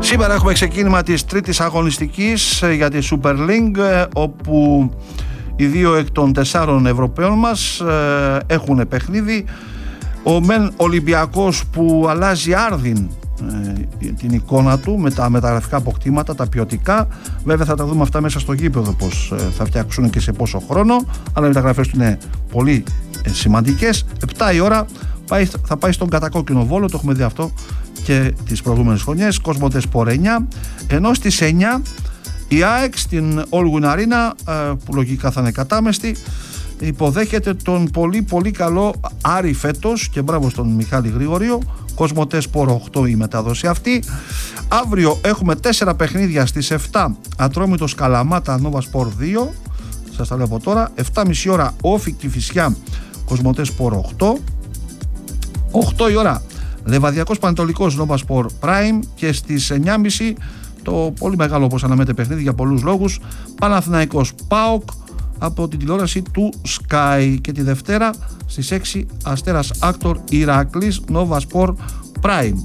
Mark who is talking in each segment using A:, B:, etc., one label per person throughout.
A: Σήμερα έχουμε ξεκίνημα της τρίτης αγωνιστικής για τη Super League, όπου οι δύο εκ των 4 Ευρωπαίων μας έχουν παιχνίδι. Ο μεν Ολυμπιακός που αλλάζει άρδιν την εικόνα του με τα μεταγραφικά αποκτήματα, τα ποιοτικά. Βέβαια θα τα δούμε αυτά μέσα στο γήπεδο πως θα φτιάξουν και σε πόσο χρόνο, αλλά οι μεταγραφές του είναι πολύ σημαντικές. 7 η ώρα θα πάει στον κατακόκκινο Βόλο, το έχουμε δει αυτό και τις προηγούμενες χρονιές. Κοσμοτέ Σπορ 9, ενώ στις 9 η ΑΕΚ στην All Win Arena, που λογικά θα είναι κατάμεστη, υποδέχεται τον πολύ πολύ καλό Άρη φέτος, και μπράβο στον Μιχάλη Γρηγορίου. Κοσμοτέ Σπορ 8 η μετάδοση αυτή. Αύριο έχουμε 4 παιχνίδια. Στις 7 Ατρόμητος Καλαμάτα Nova Sport 2, σας τα λέω από τώρα. 7.30 ώρα Όφη Κηφισιά Κοσμοτέ Σπορ 8. 8 η ώρα Λεβαδιακός Πανετολικός Nova Sport Prime, και στις 9.30 το πολύ μεγάλο, όπως αναμένεται, παιχνίδι για πολλούς λόγους, Παναθηναϊκός ΠΑΟΚ από την τηλεόραση του Sky. Και τη Δευτέρα στις 6 Αστέρας Άκτορ Ηρακλής Nova Sport Prime.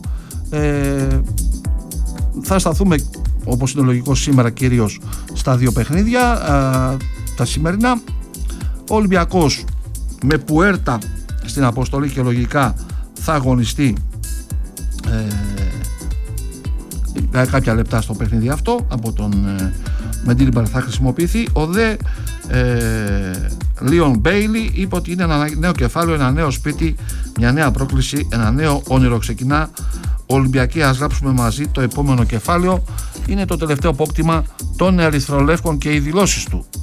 A: Θα σταθούμε, όπως είναι λογικό, σήμερα κυρίως στα δύο παιχνίδια τα σημερινά. Ο Ολυμπιακός με Πουέρτα στην αποστολή και λογικά θα αγωνιστεί κάποια λεπτά στο παιχνίδι αυτό. Από τον Μεντίλιμπαρ θα χρησιμοποιηθεί. Ο δε Λίον Μπέιλι είπε ότι είναι ένα νέο κεφάλαιο, ένα νέο σπίτι, μια νέα πρόκληση, ένα νέο όνειρο ξεκινά. Ολυμπιακοί, ας γράψουμε μαζί το επόμενο κεφάλαιο. Είναι το τελευταίο απόκτημα των ερυθρολεύκων και οι δηλώσεις του